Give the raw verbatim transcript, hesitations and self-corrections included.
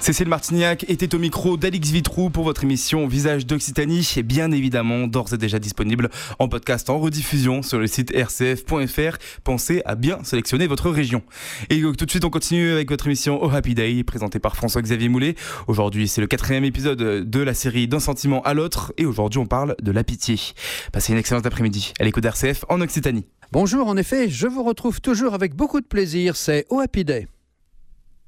Cécile Martignac était au micro d'Alix Vitrou pour votre émission Visage d'Occitanie, et bien évidemment d'ores et déjà disponible en podcast en rediffusion sur le site r c f point f r. Pensez à bien sélectionner votre région. Et tout de suite on continue avec votre émission Oh Happy Day, présentée par François-Xavier Moulet. Aujourd'hui c'est le quatrième épisode de la série D'un sentiment à l'autre, et aujourd'hui on parle de la pitié. Passez une excellente après-midi à l'écoute d'R C F en Occitanie. Bonjour, en effet, je vous retrouve toujours avec beaucoup de plaisir, c'est Oh Happy Day.